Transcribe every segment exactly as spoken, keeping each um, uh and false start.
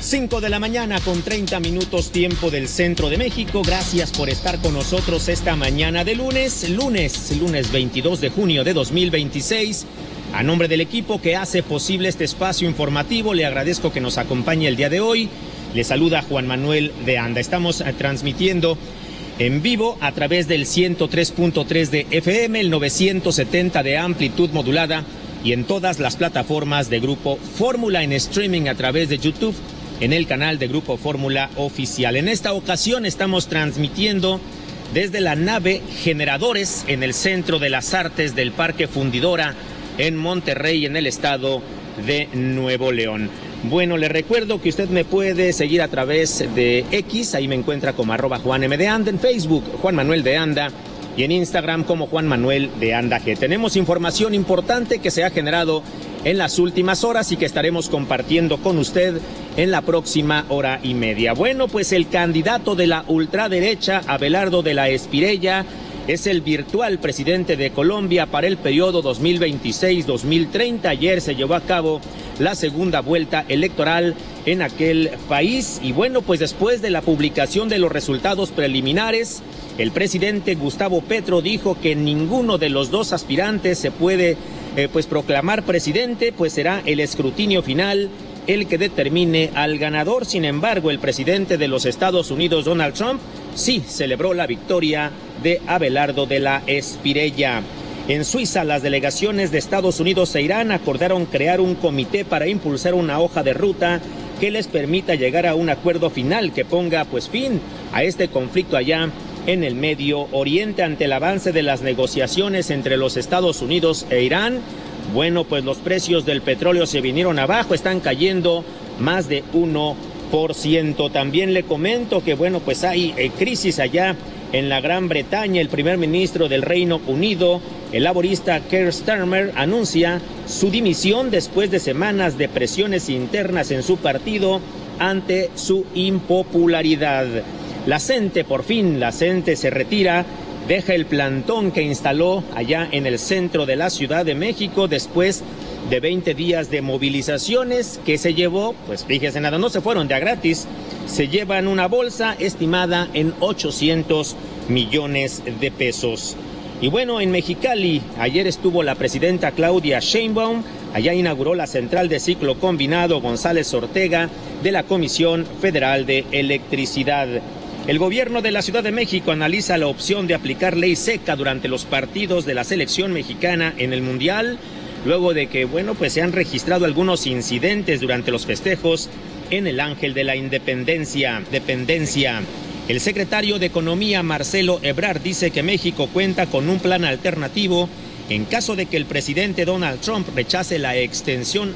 cinco de la mañana con treinta minutos tiempo del centro de México. Gracias por estar con nosotros esta mañana de lunes, lunes, lunes veintidós de junio de dos mil veintiséis. A nombre del equipo que hace posible este espacio informativo, le agradezco que nos acompañe el día de hoy. Le saluda Juan Manuel de Anda. Estamos transmitiendo en vivo a través del ciento tres punto tres de F M, el novecientos setenta de amplitud modulada y en todas las plataformas de Grupo Fórmula, en streaming a través de YouTube, en el canal de Grupo Fórmula Oficial. En esta ocasión estamos transmitiendo desde la nave Generadores en el Centro de las Artes del Parque Fundidora en Monterrey, en el estado de Nuevo León. Bueno, le recuerdo que usted me puede seguir a través de X, ahí me encuentra como arroba Juan M. de Anda, en Facebook Juan Manuel de Anda y en Instagram como Juan Manuel de Anda G. Tenemos información importante que se ha generado en las últimas horas y que estaremos compartiendo con usted en la próxima hora y media. Bueno, pues el candidato de la ultraderecha, Abelardo de la Espriella, es el virtual presidente de Colombia para el periodo dos mil veintiséis dos mil treinta. Ayer se llevó a cabo la segunda vuelta electoral en aquel país. Y bueno, pues después de la publicación de los resultados preliminares, el presidente Gustavo Petro dijo que ninguno de los dos aspirantes se puede eh, pues proclamar presidente, pues será el escrutinio final el que determine al ganador. Sin embargo, el presidente de los Estados Unidos, Donald Trump, sí celebró la victoria de Abelardo de la Espriella. En Suiza, las delegaciones de Estados Unidos e Irán acordaron crear un comité para impulsar una hoja de ruta que les permita llegar a un acuerdo final que ponga pues fin a este conflicto allá en el Medio Oriente. Ante el avance de las negociaciones entre los Estados Unidos e Irán, bueno, pues los precios del petróleo se vinieron abajo, están cayendo más de uno por ciento. También le comento que, bueno, pues hay eh, crisis allá en la Gran Bretaña. El primer ministro del Reino Unido, el laborista Keir Starmer, anuncia su dimisión después de semanas de presiones internas en su partido ante su impopularidad. La CENTE, por fin, la CENTE se retira, deja el plantón que instaló allá en el centro de la Ciudad de México después de veinte días de movilizaciones que se llevó, pues fíjese nada, no se fueron de a gratis, se llevan una bolsa estimada en ochocientos millones de pesos. Y bueno, en Mexicali, ayer estuvo la presidenta Claudia Sheinbaum, allá inauguró la central de ciclo combinado González Ortega de la Comisión Federal de Electricidad. El gobierno de la Ciudad de México analiza la opción de aplicar ley seca durante los partidos de la selección mexicana en el Mundial, luego de que, bueno, pues se han registrado algunos incidentes durante los festejos en el Ángel de la Independencia. Dependencia. El secretario de Economía, Marcelo Ebrard, dice que México cuenta con un plan alternativo en caso de que el presidente Donald Trump rechace la extensión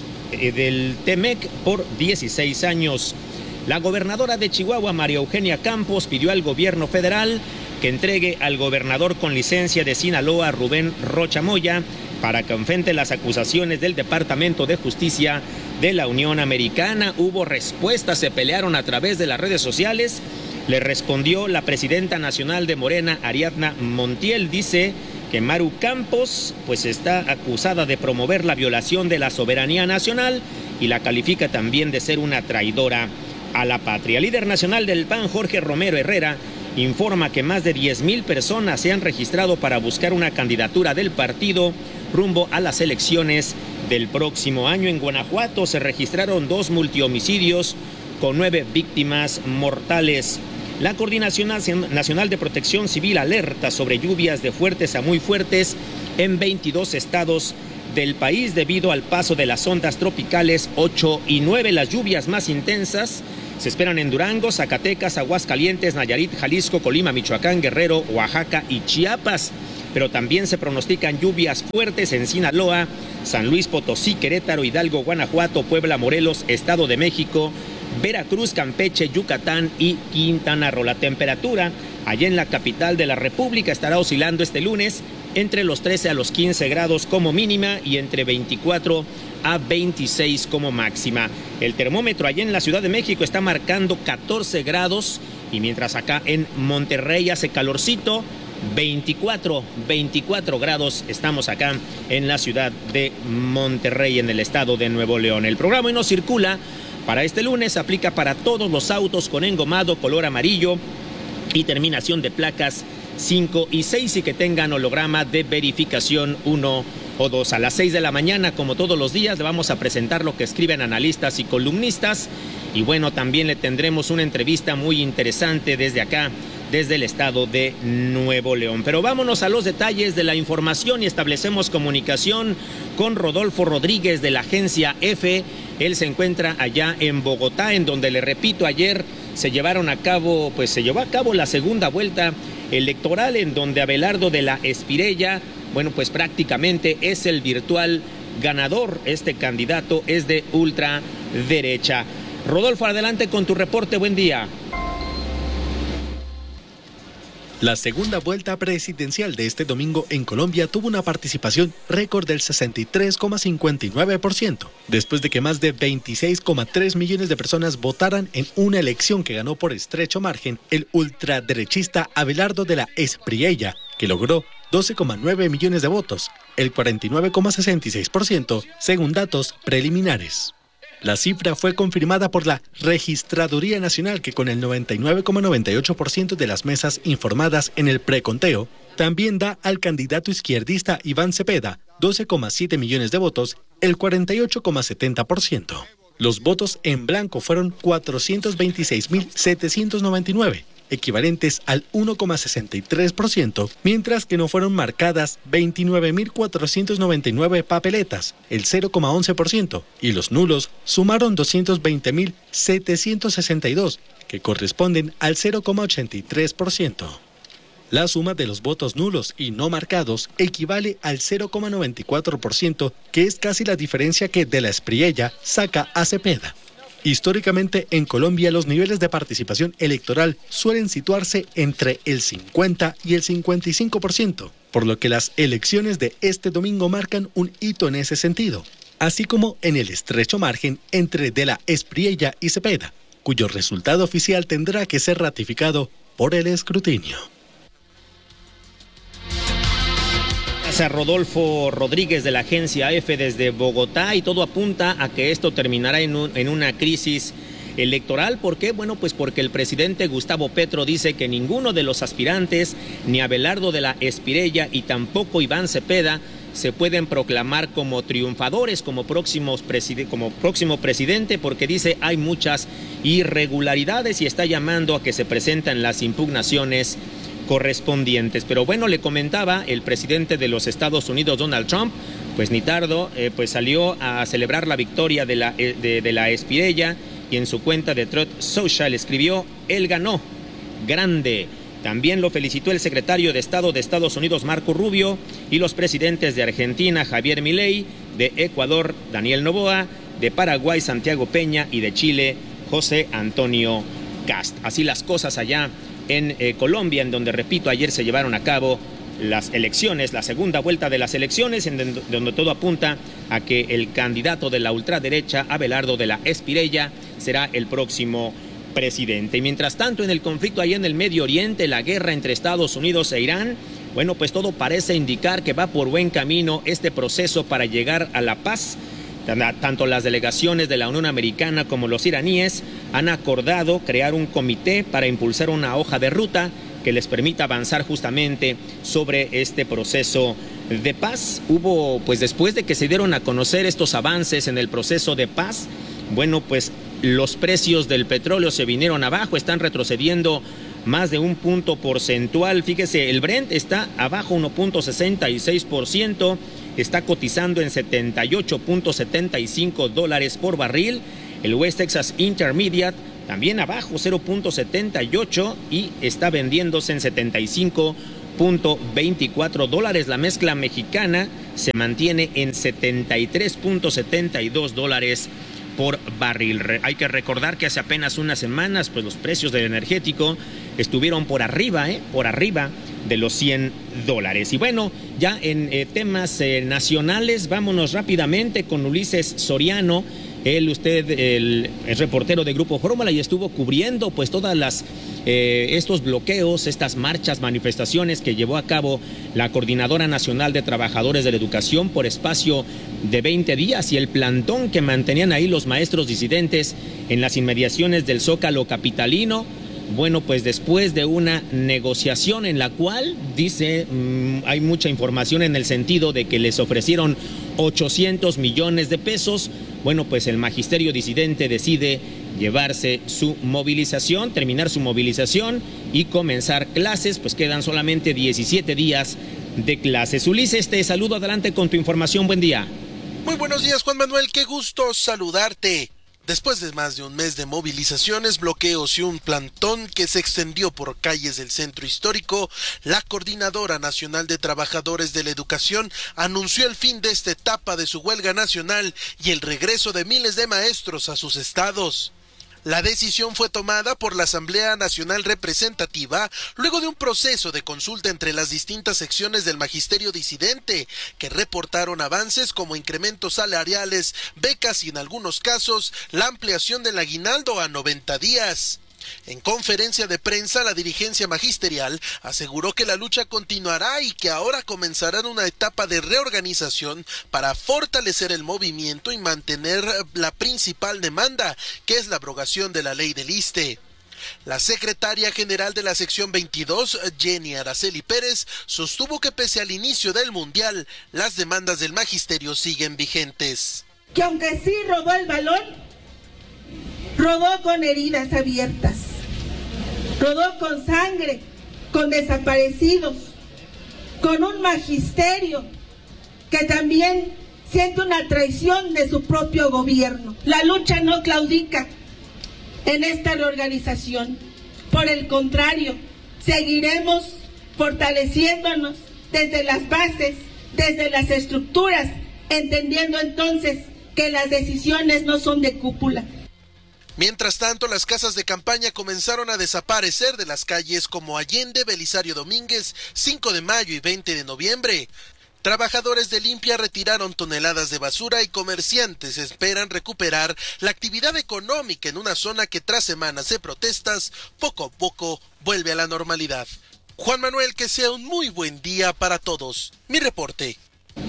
del TEMEC por dieciséis años. La gobernadora de Chihuahua, María Eugenia Campos, pidió al gobierno federal que entregue al gobernador con licencia de Sinaloa, Rubén Rocha Moya, para que enfrente las acusaciones del Departamento de Justicia de la Unión Americana. Hubo respuestas, se pelearon a través de las redes sociales. Le respondió la presidenta nacional de Morena, Ariadna Montiel, dice que Maru Campos pues está acusada de promover la violación de la soberanía nacional y la califica también de ser una traidora a la patria. El líder nacional del P A N, Jorge Romero Herrera, informa que más de diez mil personas se han registrado para buscar una candidatura del partido rumbo a las elecciones del próximo año. En Guanajuato se registraron dos multihomicidios con nueve víctimas mortales. La Coordinación Nacional de Protección Civil alerta sobre lluvias de fuertes a muy fuertes en veintidós estados del país debido al paso de las ondas tropicales ocho y nueve. Las lluvias más intensas se esperan en Durango, Zacatecas, Aguascalientes, Nayarit, Jalisco, Colima, Michoacán, Guerrero, Oaxaca y Chiapas. Pero también se pronostican lluvias fuertes en Sinaloa, San Luis Potosí, Querétaro, Hidalgo, Guanajuato, Puebla, Morelos, Estado de México, Veracruz, Campeche, Yucatán y Quintana Roo. La temperatura allá en la capital de la República estará oscilando este lunes entre los trece a los quince grados como mínima y entre veinticuatro a veintiséis como máxima. El termómetro allá en la Ciudad de México está marcando catorce grados y mientras acá en Monterrey hace calorcito, veinticuatro, veinticuatro grados estamos acá en la ciudad de Monterrey, en el estado de Nuevo León. El programa hoy nos circula para este lunes. Aplica para todos los autos con engomado color amarillo y terminación de placas cinco y seis y que tengan holograma de verificación uno o dos. A las seis de la mañana, como todos los días, le vamos a presentar lo que escriben analistas y columnistas. Y bueno, también le tendremos una entrevista muy interesante desde acá, desde el estado de Nuevo León. Pero vámonos a los detalles de la información y establecemos comunicación con Rodolfo Rodríguez de la agencia EFE. Él se encuentra allá en Bogotá, en donde, le repito, ayer se llevaron a cabo, pues se llevó a cabo la segunda vuelta electoral, en donde Abelardo de la Espirella, bueno, pues prácticamente es el virtual ganador. Este candidato es de ultraderecha. Rodolfo, adelante con tu reporte. Buen día. La segunda vuelta presidencial de este domingo en Colombia tuvo una participación récord del sesenta y tres coma cincuenta y nueve por ciento, después de que más de veintiséis coma tres millones de personas votaran en una elección que ganó por estrecho margen el ultraderechista Abelardo de la Espriella, que logró doce coma nueve millones de votos, el cuarenta y nueve coma sesenta y seis por ciento según datos preliminares. La cifra fue confirmada por la Registraduría Nacional, que con el noventa y nueve coma noventa y ocho por ciento de las mesas informadas en el preconteo, también da al candidato izquierdista Iván Cepeda doce coma siete millones de votos, el cuarenta y ocho coma setenta por ciento. Los votos en blanco fueron cuatrocientos veintiséis mil setecientos noventa y nueve, equivalentes al uno coma sesenta y tres por ciento, mientras que no fueron marcadas veintinueve mil cuatrocientos noventa y nueve papeletas, el cero coma once por ciento, y los nulos sumaron doscientos veinte mil setecientos sesenta y dos, que corresponden al cero coma ochenta y tres por ciento. La suma de los votos nulos y no marcados equivale al cero coma noventa y cuatro por ciento, que es casi la diferencia que de la Espriella saca a Cepeda. Históricamente, en Colombia, los niveles de participación electoral suelen situarse entre el cincuenta y el cincuenta y cinco por ciento, por lo que las elecciones de este domingo marcan un hito en ese sentido, así como en el estrecho margen entre de la Espriella y Cepeda, cuyo resultado oficial tendrá que ser ratificado por el escrutinio. A Rodolfo Rodríguez de la agencia EFE desde Bogotá, y todo apunta a que esto terminará en, un, en una crisis electoral. ¿Por qué? Bueno, pues porque el presidente Gustavo Petro dice que ninguno de los aspirantes, ni Abelardo de la Espriella y tampoco Iván Cepeda, se pueden proclamar como triunfadores, como, próximos preside- como próximo presidente, porque dice hay muchas irregularidades y está llamando a que se presenten las impugnaciones correspondientes. Pero bueno, le comentaba el presidente de los Estados Unidos, Donald Trump, pues ni tardo, eh, pues salió a celebrar la victoria de la, de, de la Espriella, y en su cuenta de Truth Social escribió: él ganó, grande. También lo felicitó el secretario de Estado de Estados Unidos, Marco Rubio, y los presidentes de Argentina, Javier Milei, de Ecuador, Daniel Noboa, de Paraguay, Santiago Peña, y de Chile, José Antonio Kast. Así las cosas allá en eh, Colombia, en donde, repito, ayer se llevaron a cabo las elecciones, la segunda vuelta de las elecciones, en donde, donde todo apunta a que el candidato de la ultraderecha, Abelardo de la Espriella, será el próximo presidente. Y mientras tanto, en el conflicto allá en el Medio Oriente, la guerra entre Estados Unidos e Irán, bueno, pues todo parece indicar que va por buen camino este proceso para llegar a la paz. Tanto las delegaciones de la Unión Americana como los iraníes han acordado crear un comité para impulsar una hoja de ruta que les permita avanzar justamente sobre este proceso de paz. Hubo, pues después de que se dieron a conocer estos avances en el proceso de paz, bueno, pues los precios del petróleo se vinieron abajo, están retrocediendo más de un punto porcentual. Fíjese, el Brent está abajo uno punto sesenta y seis por ciento, está cotizando en setenta y ocho punto setenta y cinco dólares por barril. El West Texas Intermediate también abajo cero punto setenta y ocho y está vendiéndose en setenta y cinco punto veinticuatro dólares. La mezcla mexicana se mantiene en setenta y tres punto setenta y dos dólares por barril. Hay que recordar que hace apenas unas semanas, pues los precios del energético estuvieron por arriba, ¿eh? por arriba de los cien dólares. Y bueno, ya en eh, temas eh, nacionales, vámonos rápidamente con Ulises Soriano. Él, usted, el, el reportero de Grupo Fórmula, y estuvo cubriendo pues todas las eh, estos bloqueos, estas marchas, manifestaciones que llevó a cabo la Coordinadora Nacional de Trabajadores de la Educación por espacio de veinte días y el plantón que mantenían ahí los maestros disidentes en las inmediaciones del Zócalo capitalino. Bueno, pues después de una negociación en la cual, dice, mmm, hay mucha información en el sentido de que les ofrecieron ochocientos millones de pesos, bueno, pues el magisterio disidente decide llevarse su movilización, terminar su movilización y comenzar clases, pues quedan solamente diecisiete días de clases. Ulises, te saludo, adelante con tu información, buen día. Muy buenos días, Juan Manuel, qué gusto saludarte. Después de más de un mes de movilizaciones, bloqueos y un plantón que se extendió por calles del centro histórico, la Coordinadora Nacional de Trabajadores de la Educación anunció el fin de esta etapa de su huelga nacional y el regreso de miles de maestros a sus estados. La decisión fue tomada por la Asamblea Nacional Representativa luego de un proceso de consulta entre las distintas secciones del magisterio disidente, que reportaron avances como incrementos salariales, becas y en algunos casos la ampliación del aguinaldo a noventa días. En conferencia de prensa, la dirigencia magisterial aseguró que la lucha continuará y que ahora comenzarán una etapa de reorganización para fortalecer el movimiento y mantener la principal demanda, que es la abrogación de la ley del I S S S T E. La secretaria general de la sección veintidós, Jenny Araceli Pérez, sostuvo que pese al inicio del mundial, las demandas del magisterio siguen vigentes. Que aunque sí rodó el balón, rodó con heridas abiertas, rodó con sangre, con desaparecidos, con un magisterio que también siente una traición de su propio gobierno. La lucha no claudica en esta reorganización. Por el contrario, seguiremos fortaleciéndonos desde las bases, desde las estructuras, entendiendo entonces que las decisiones no son de cúpula. Mientras tanto, las casas de campaña comenzaron a desaparecer de las calles como Allende, Belisario Domínguez, cinco de mayo y veinte de noviembre. Trabajadores de limpia retiraron toneladas de basura y comerciantes esperan recuperar la actividad económica en una zona que tras semanas de protestas poco a poco vuelve a la normalidad. Juan Manuel, que sea un muy buen día para todos. Mi reporte.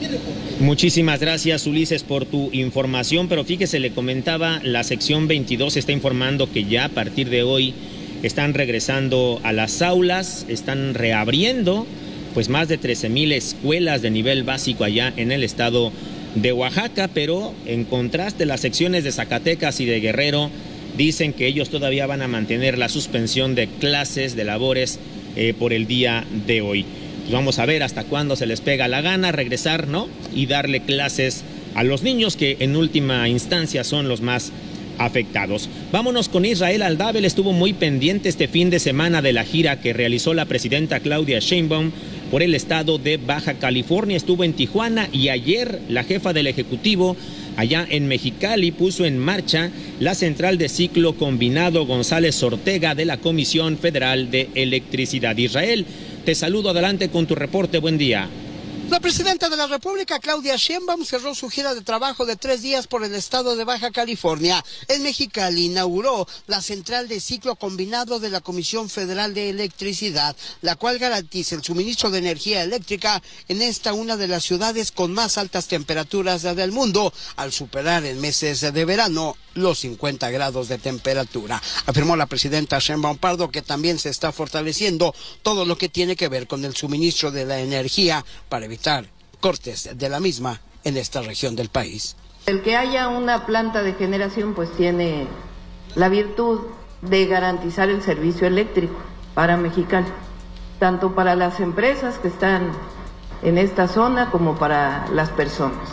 Muchísimas gracias, Ulises, por tu información, pero fíjese, le comentaba, la sección veintidós está informando que ya a partir de hoy están regresando a las aulas, están reabriendo pues más de trece mil escuelas de nivel básico allá en el estado de Oaxaca, pero en contraste las secciones de Zacatecas y de Guerrero dicen que ellos todavía van a mantener la suspensión de clases, de labores eh, por el día de hoy. Vamos a ver hasta cuándo se les pega la gana regresar, ¿no? Y darle clases a los niños que en última instancia son los más afectados. Vámonos con Israel Aldab. Él estuvo muy pendiente este fin de semana de la gira que realizó la presidenta Claudia Sheinbaum por el estado de Baja California. Estuvo en Tijuana y ayer la jefa del Ejecutivo allá en Mexicali puso en marcha la central de ciclo combinado González Ortega de la Comisión Federal de Electricidad. Israel, te saludo, adelante con tu reporte, buen día. La presidenta de la República, Claudia Sheinbaum, cerró su gira de trabajo de tres días por el estado de Baja California. En Mexicali inauguró la central de ciclo combinado de la Comisión Federal de Electricidad, la cual garantiza el suministro de energía eléctrica en esta una de las ciudades con más altas temperaturas del mundo, al superar en meses de verano los cincuenta grados de temperatura. Afirmó la presidenta Sheinbaum Pardo que también se está fortaleciendo todo lo que tiene que ver con el suministro de la energía para evitar cortes de la misma en esta región del país. El que haya una planta de generación pues tiene la virtud de garantizar el servicio eléctrico para Mexicali, tanto para las empresas que están en esta zona como para las personas.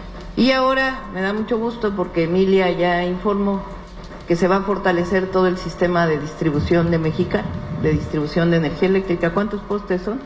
Y ahora me da mucho gusto porque Emilia ya informó que se va a fortalecer todo el sistema de distribución de Mexicali, de distribución de energía eléctrica. ¿Cuántos postes son?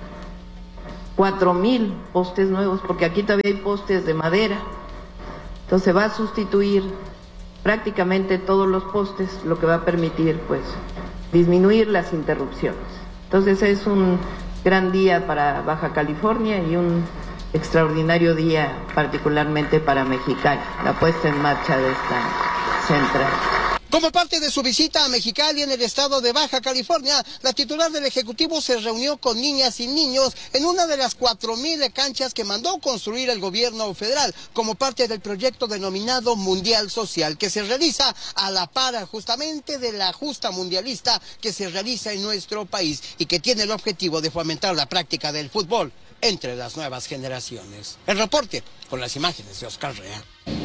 Cuatro mil postes nuevos, porque aquí todavía hay postes de madera. Entonces va a sustituir prácticamente todos los postes, lo que va a permitir pues disminuir las interrupciones. Entonces es un gran día para Baja California y un extraordinario día, particularmente para Mexicali, la puesta en marcha de esta central. Como parte de su visita a Mexicali en el estado de Baja California, la titular del Ejecutivo se reunió con niñas y niños en una de las cuatro mil canchas que mandó construir el gobierno federal como parte del proyecto denominado Mundial Social, que se realiza a la par justamente de la justa mundialista que se realiza en nuestro país y que tiene el objetivo de fomentar la práctica del fútbol entre las nuevas generaciones. El reporte con las imágenes de Oscar Rea.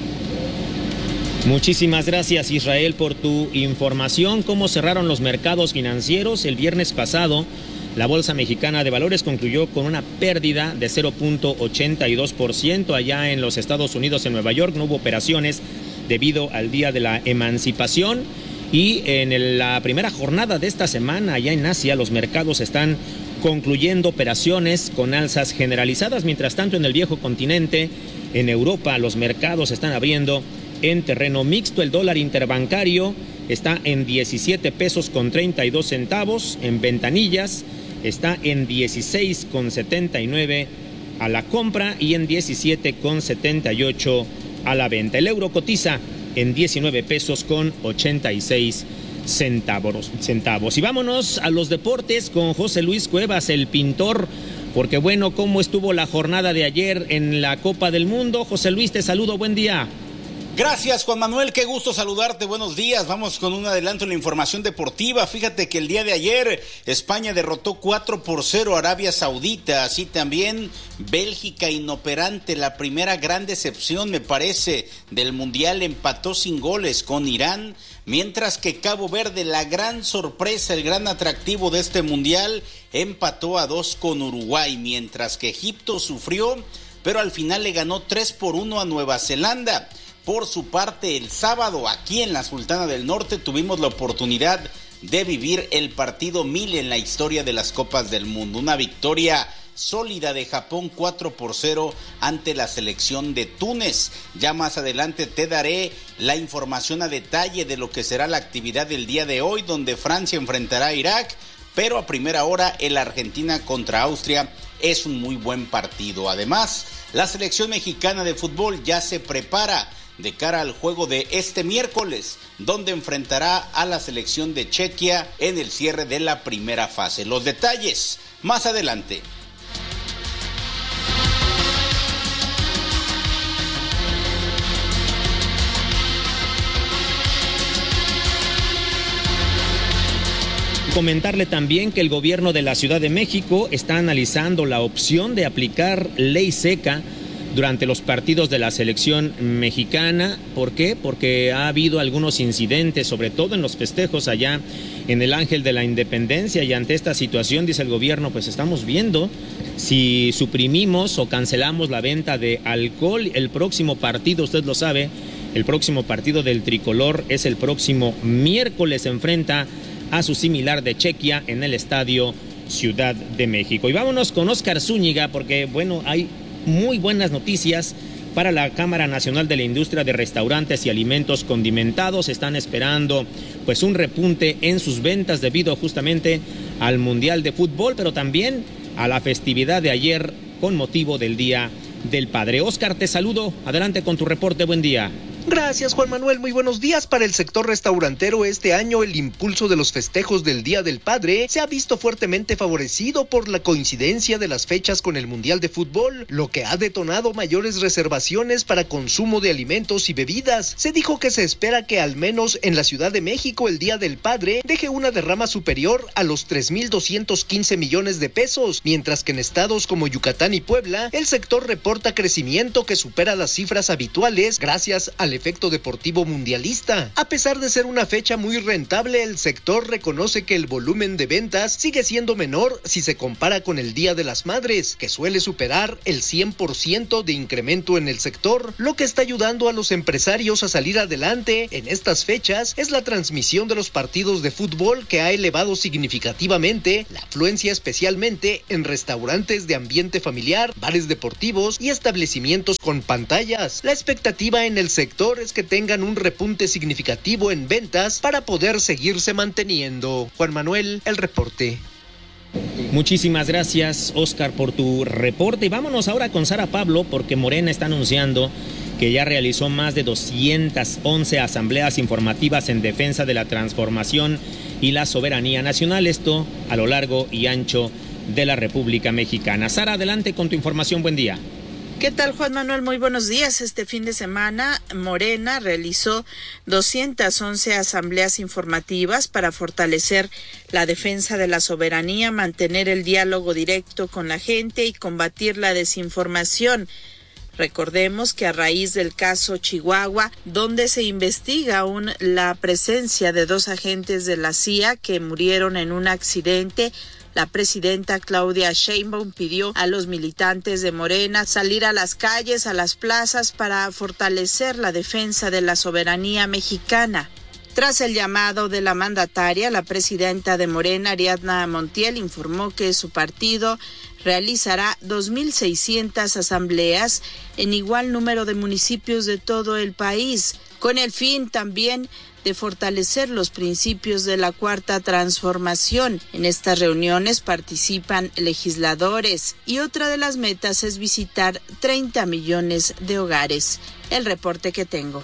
Muchísimas gracias, Israel, por tu información. ¿Cómo cerraron los mercados financieros? El viernes pasado, la Bolsa Mexicana de Valores concluyó con una pérdida de cero punto ochenta y dos por ciento. Allá en los Estados Unidos, en Nueva York, no hubo operaciones debido al Día de la Emancipación. Y en la primera jornada de esta semana, allá en Asia, los mercados están concluyendo operaciones con alzas generalizadas. Mientras tanto, en el viejo continente, en Europa, los mercados están abriendo en terreno mixto. El dólar interbancario está en diecisiete pesos con treinta y dos centavos. En ventanillas está en dieciséis con setenta y nueve a la compra y en diecisiete con setenta y ocho a la venta. El euro cotiza en diecinueve pesos con ochenta y seis centavos. centavos. Y vámonos a los deportes con José Luis Cuevas, el pintor, porque bueno, ¿cómo estuvo la jornada de ayer en la Copa del Mundo? José Luis, te saludo, buen día. Gracias, Juan Manuel, qué gusto saludarte, buenos días. Vamos con un adelanto en la información deportiva. Fíjate que el día de ayer España derrotó cuatro por cero a Arabia Saudita, así también Bélgica inoperante, la primera gran decepción me parece del Mundial, empató sin goles con Irán, mientras que Cabo Verde, la gran sorpresa, el gran atractivo de este Mundial, empató a dos con Uruguay, mientras que Egipto sufrió, pero al final le ganó tres por uno a Nueva Zelanda. Por su parte, el sábado, aquí en la Sultana del Norte, tuvimos la oportunidad de vivir el partido mil en la historia de las Copas del Mundo. Una victoria sólida de Japón cuatro por cero ante la selección de Túnez. Ya más adelante te daré la información a detalle de lo que será la actividad del día de hoy, donde Francia enfrentará a Irak, pero a primera hora el Argentina contra Austria es un muy buen partido. Además, la selección mexicana de fútbol ya se prepara de cara al juego de este miércoles, donde enfrentará a la selección de Chequia en el cierre de la primera fase. Los detalles más adelante. Comentarle también que el gobierno de la Ciudad de México está analizando la opción de aplicar ley seca durante los partidos de la selección mexicana. ¿Por qué? Porque ha habido algunos incidentes, sobre todo en los festejos allá en el Ángel de la Independencia, y ante esta situación, dice el gobierno, pues estamos viendo si suprimimos o cancelamos la venta de alcohol. El próximo partido, usted lo sabe, el próximo partido del tricolor es el próximo miércoles, se enfrenta a su similar de Chequia en el Estadio Ciudad de México. Y vámonos con Óscar Zúñiga, porque bueno, hay muy buenas noticias para la Cámara Nacional de la Industria de Restaurantes y Alimentos Condimentados. Están esperando pues un repunte en sus ventas debido justamente al Mundial de Fútbol, pero también a la festividad de ayer con motivo del Día del Padre. Óscar, te saludo, adelante con tu reporte, buen día. Gracias, Juan Manuel, muy buenos días. Para el sector restaurantero este año el impulso de los festejos del Día del Padre se ha visto fuertemente favorecido por la coincidencia de las fechas con el Mundial de Fútbol, lo que ha detonado mayores reservaciones para consumo de alimentos y bebidas. Se dijo que se espera que al menos en la Ciudad de México el Día del Padre deje una derrama superior a los tres mil doscientos quince millones de pesos, mientras que en estados como Yucatán y Puebla el sector reporta crecimiento que supera las cifras habituales gracias al efecto deportivo mundialista. A pesar de ser una fecha muy rentable, el sector reconoce que el volumen de ventas sigue siendo menor si se compara con el Día de las Madres, que suele superar el cien por ciento de incremento en el sector. Lo que está ayudando a los empresarios a salir adelante en estas fechas es la transmisión de los partidos de fútbol, que ha elevado significativamente la afluencia, especialmente en restaurantes de ambiente familiar, bares deportivos y establecimientos con pantallas. La expectativa en el sector es que tengan un repunte significativo en ventas para poder seguirse manteniendo. Juan Manuel, el reporte. Muchísimas gracias, Oscar, por tu reporte. Y vámonos ahora con Sara Pablo, porque Morena está anunciando que ya realizó más de doscientas once asambleas informativas en defensa de la transformación y la soberanía nacional, esto a lo largo y ancho de la República Mexicana. Sara, adelante con tu información, buen día. ¿Qué tal, Juan Manuel? Muy buenos días. Este fin de semana, Morena realizó doscientas once asambleas informativas para fortalecer la defensa de la soberanía, mantener el diálogo directo con la gente y combatir la desinformación. Recordemos que a raíz del caso Chihuahua, donde se investiga aún la presencia de dos agentes de la C I A que murieron en un accidente, la presidenta Claudia Sheinbaum pidió a los militantes de Morena salir a las calles, a las plazas, para fortalecer la defensa de la soberanía mexicana. Tras el llamado de la mandataria, la presidenta de Morena, Ariadna Montiel, informó que su partido realizará dos mil seiscientas asambleas en igual número de municipios de todo el país, con el fin también de fortalecer los principios de la Cuarta Transformación. En estas reuniones participan legisladores y otra de las metas es visitar treinta millones de hogares. El reporte que tengo.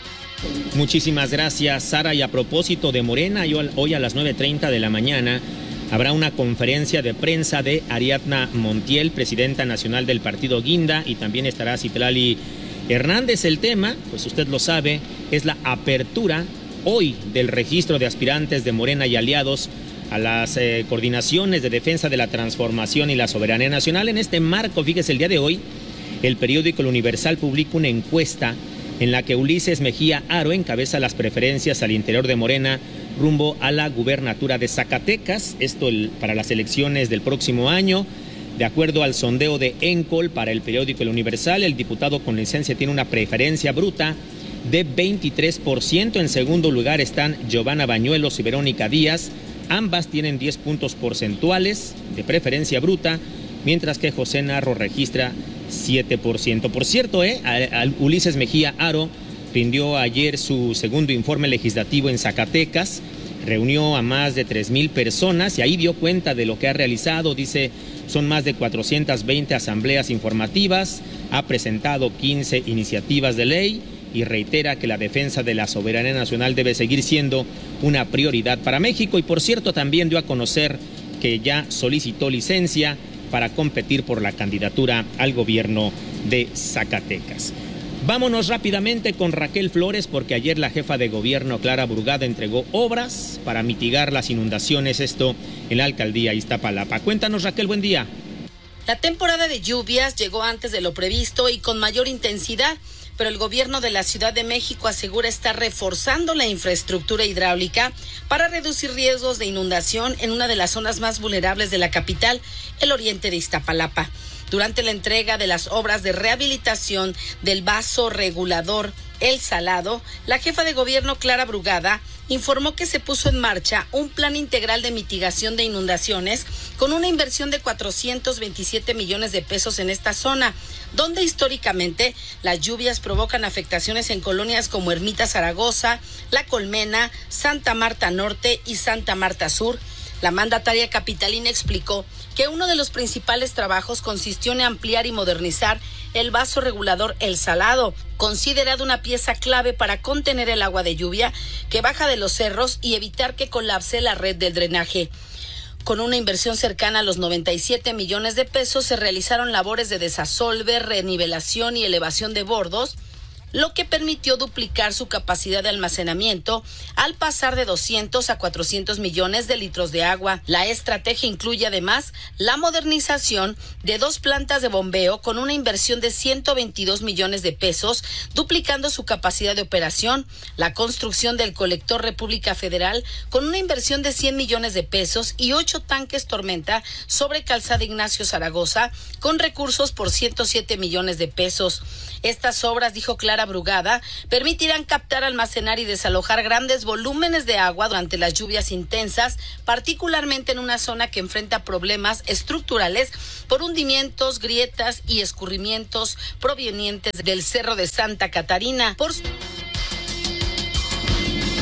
Muchísimas gracias, Sara. Y a propósito de Morena, hoy a las nueve treinta de la mañana habrá una conferencia de prensa de Ariadna Montiel, presidenta nacional del partido Guinda, y también estará Citlali Hernández. El tema, pues usted lo sabe, es la apertura hoy del registro de aspirantes de Morena y aliados a las eh, coordinaciones de defensa de la transformación y la soberanía nacional. En este marco, fíjese, el día de hoy, el periódico El Universal publica una encuesta en la que Ulises Mejía Aro encabeza las preferencias al interior de Morena rumbo a la gubernatura de Zacatecas, esto el, para las elecciones del próximo año. De acuerdo al sondeo de Encol para el periódico El Universal, el diputado con licencia tiene una preferencia bruta de veintitrés por ciento. En segundo lugar están Giovanna Bañuelos y Verónica Díaz. Ambas tienen diez puntos porcentuales de preferencia bruta, mientras que José Narro registra siete por ciento. Por cierto, eh, a, a Ulises Mejía Aro rindió ayer su segundo informe legislativo en Zacatecas. Reunió a más de tres mil personas y ahí dio cuenta de lo que ha realizado. Dice, son más de cuatrocientas veinte asambleas informativas, ha presentado quince iniciativas de ley y reitera que la defensa de la soberanía nacional debe seguir siendo una prioridad para México. Y por cierto, también dio a conocer que ya solicitó licencia para competir por la candidatura al gobierno de Zacatecas. Vámonos rápidamente con Raquel Flores, porque ayer la jefa de gobierno, Clara Brugada, entregó obras para mitigar las inundaciones, esto en la alcaldía Iztapalapa. Cuéntanos, Raquel, buen día. La temporada de lluvias llegó antes de lo previsto y con mayor intensidad, pero el gobierno de la Ciudad de México asegura estar reforzando la infraestructura hidráulica para reducir riesgos de inundación en una de las zonas más vulnerables de la capital, el oriente de Iztapalapa. Durante la entrega de las obras de rehabilitación del vaso regulador El Salado, la jefa de gobierno, Clara Brugada, informó que se puso en marcha un plan integral de mitigación de inundaciones con una inversión de cuatrocientos veintisiete millones de pesos en esta zona, donde históricamente las lluvias provocan afectaciones en colonias como Ermita Zaragoza, La Colmena, Santa Marta Norte y Santa Marta Sur. La mandataria capitalina explicó que uno de los principales trabajos consistió en ampliar y modernizar el vaso regulador El Salado, considerado una pieza clave para contener el agua de lluvia que baja de los cerros y evitar que colapse la red del drenaje. Con una inversión cercana a los noventa y siete millones de pesos, se realizaron labores de desasolve, renivelación y elevación de bordos, lo que permitió duplicar su capacidad de almacenamiento al pasar de doscientos a cuatrocientos millones de litros de agua. La estrategia incluye además la modernización de dos plantas de bombeo con una inversión de ciento veintidós millones de pesos, duplicando su capacidad de operación, la construcción del colector República Federal con una inversión de cien millones de pesos y ocho tanques Tormenta sobre Calzada Ignacio Zaragoza con recursos por ciento siete millones de pesos. Estas obras, dijo Clara Brugada, permitirán captar, almacenar y desalojar grandes volúmenes de agua durante las lluvias intensas, particularmente en una zona que enfrenta problemas estructurales por hundimientos, grietas y escurrimientos provenientes del Cerro de Santa Catarina. Por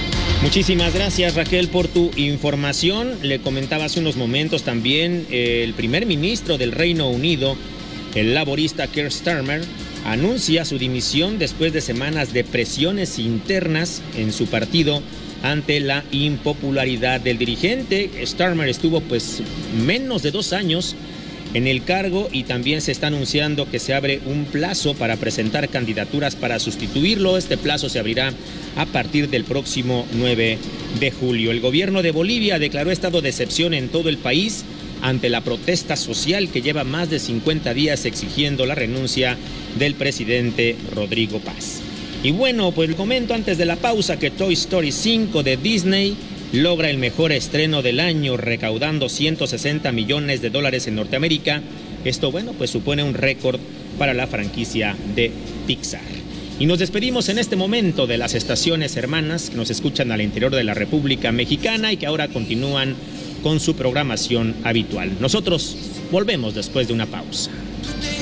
Muchísimas gracias, Raquel, por tu información. Le comentaba hace unos momentos también eh, el primer ministro del Reino Unido, el laborista Keir Starmer, anuncia su dimisión después de semanas de presiones internas en su partido ante la impopularidad del dirigente. Starmer estuvo pues menos de dos años en el cargo y también se está anunciando que se abre un plazo para presentar candidaturas para sustituirlo. Este plazo se abrirá a partir del próximo nueve de julio. El gobierno de Bolivia declaró estado de excepción en todo el país ante la protesta social que lleva más de cincuenta días exigiendo la renuncia del presidente Rodrigo Paz. Y bueno, pues le comento antes de la pausa que Toy Story cinco de Disney logra el mejor estreno del año, recaudando ciento sesenta millones de dólares en Norteamérica. Esto, bueno, pues supone un récord para la franquicia de Pixar. Y nos despedimos en este momento de las estaciones hermanas que nos escuchan al interior de la República Mexicana y que ahora continúan con su programación habitual. Nosotros volvemos después de una pausa.